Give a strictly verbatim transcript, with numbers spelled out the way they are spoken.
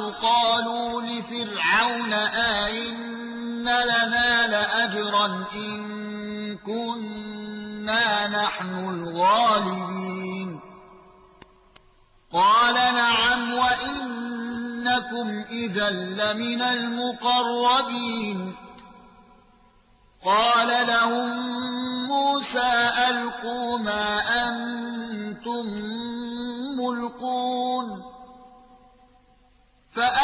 قالوا لفرعون أئن لنا لأجرا إن كنا نحن الغالبين قال نعم وإنكم إذا لمن المقربين قال لهم موسى ألقوا ما أنتم ملقون